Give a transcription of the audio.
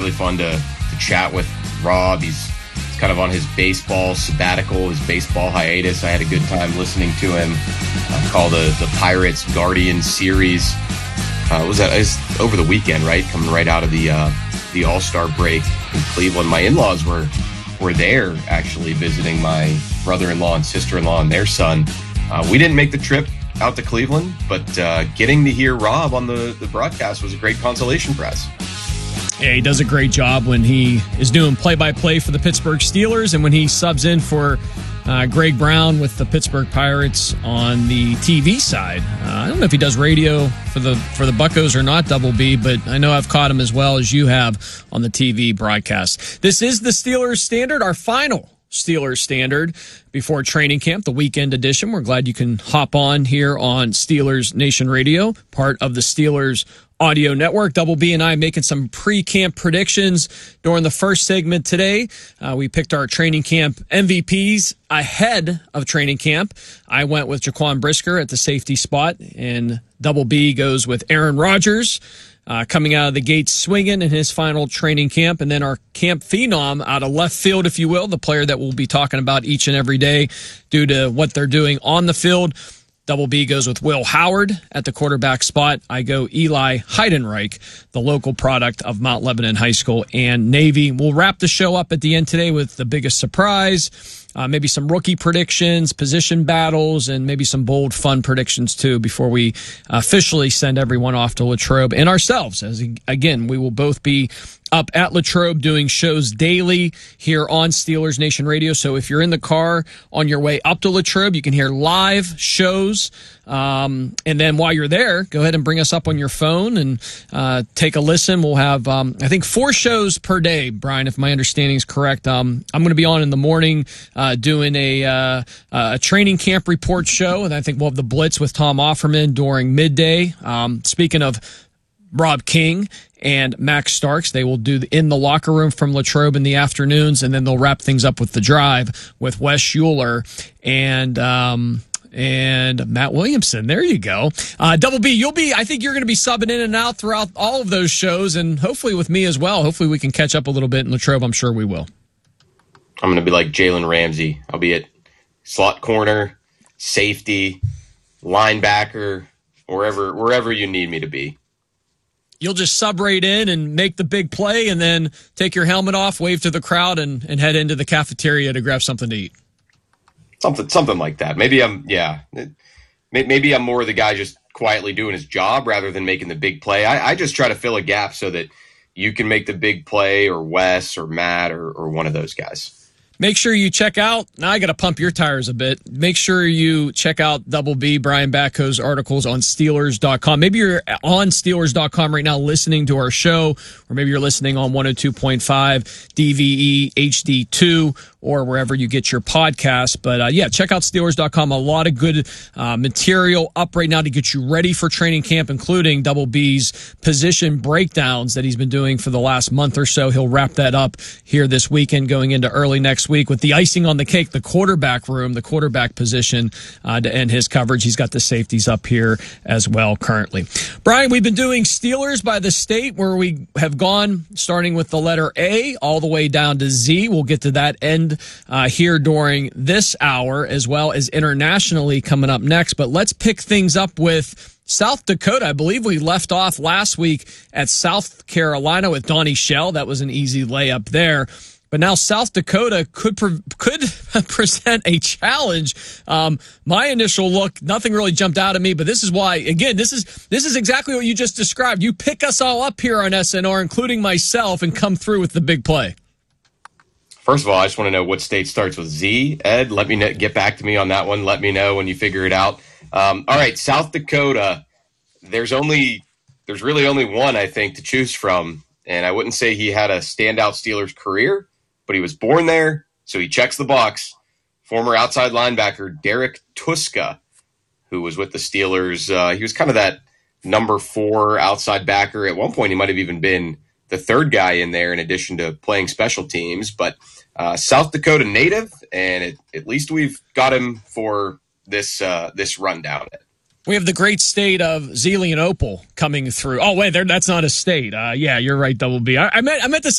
really fun to chat with Rob. He's kind of on his baseball sabbatical, his baseball hiatus. I had a good time listening to him call the Pirates Guardian series. It was over the weekend, right? Coming right out of the All-Star break in Cleveland. My in-laws were there actually visiting my brother-in-law and sister-in-law and their son. We didn't make the trip out to Cleveland, but getting to hear Rob on the broadcast was a great consolation for us. Yeah, he does a great job when he is doing play-by-play for the Pittsburgh Steelers and when he subs in for Greg Brown with the Pittsburgh Pirates on the TV side. I don't know if he does radio for the Buccos or not, Double B, but I know I've caught him as well as you have on the TV broadcast. This is the Steelers Standard, our final Steelers Standard before training camp, the weekend edition. We're glad you can hop on here on Steelers Nation Radio, part of the Steelers Audio Network. Double B and I making some pre-camp predictions during the first segment today. We picked our training camp MVPs ahead of training camp. I went with Jaquan Brisker at the safety spot, and Double B goes with Aaron Rodgers coming out of the gates swinging in his final training camp. And then our camp phenom out of left field, if you will, the player that we'll be talking about each and every day due to what they're doing on the field. Double B goes with Will Howard at the quarterback spot. I go Eli Heidenreich, the local product of Mount Lebanon High School and Navy. We'll wrap the show up at the end today with the biggest surprise, maybe some rookie predictions, position battles, and maybe some bold, fun predictions too before we officially send everyone off to Latrobe and ourselves. As again, we will both be up at Latrobe doing shows daily here on Steelers Nation Radio. So if you're in the car on your way up to Latrobe, you can hear live shows. And then while you're there, go ahead and bring us up on your phone and take a listen. We'll have, I think, 4 shows per day, Brian, if my understanding is correct. I'm going to be on in the morning doing a training camp report show, and I think we'll have the Blitz with Tom Offerman during midday. Speaking of Rob King and Max Starks, they will do in the locker room from Latrobe in the afternoons, and then they'll wrap things up with the drive with Wes Schuler and Matt Williamson. There you go. Double B, I think you're going to be subbing in and out throughout all of those shows, and hopefully with me as well. Hopefully we can catch up a little bit in Latrobe. I'm sure we will. I'm going to be like Jalen Ramsey. I'll be at slot corner, safety, linebacker, wherever you need me to be. You'll just sub right in and make the big play and then take your helmet off, wave to the crowd, and head into the cafeteria to grab something to eat. Something like that. Maybe I'm more the guy just quietly doing his job rather than making the big play. I just try to fill a gap so that you can make the big play, or Wes or Matt or one of those guys. Make sure you check out, now I got to pump your tires a bit. Make sure you check out Double B, Brian Batko's articles on Steelers.com. Maybe you're on Steelers.com right now listening to our show, or maybe you're listening on 102.5 DVE HD2 or wherever you get your podcasts. But check out Steelers.com. A lot of good material up right now to get you ready for training camp, including Double B's position breakdowns that he's been doing for the last month or so. He'll wrap that up here this weekend going into early next week with the icing on the cake, the quarterback room, the quarterback position to end his coverage. He's got the safeties up here as well currently. Brian, we've been doing Steelers by the state, where we have gone starting with the letter A all the way down to Z. We'll get to that end here during this hour, as well as internationally coming up next. But let's pick things up with South Dakota. I believe we left off last week at South Carolina with Donnie Shell. That was an easy layup there. But now South Dakota could present a challenge. My initial look, nothing really jumped out at me, but this is why, again, this is exactly what you just described. You pick us all up here on SNR, including myself, and come through with the big play. First of all, I just want to know what state starts with Z. Ed, let me know, get back to me on that one. Let me know when you figure it out. All right, South Dakota, there's really only one, I think, to choose from. And I wouldn't say he had a standout Steelers career, but he was born there, so he checks the box. Former outside linebacker Derek Tuska, who was with the Steelers. He was kind of that number 4 outside backer. At one point, he might have even been the third guy in there in addition to playing special teams. But South Dakota native, and at least we've got him for this rundown. We have the great state of Zelian Opal coming through. Oh, wait, that's not a state. Yeah, you're right, Double B. I meant to